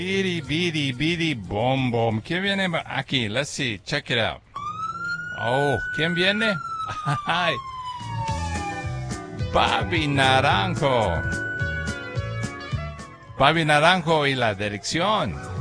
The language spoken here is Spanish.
Bidi, bidi, bidi, bom, bom. ¿Quién viene aquí? Let's see. Check it out. Oh, ¿quién viene? Ay, Bobby Naranjo. Bobby Naranjo y la dirección.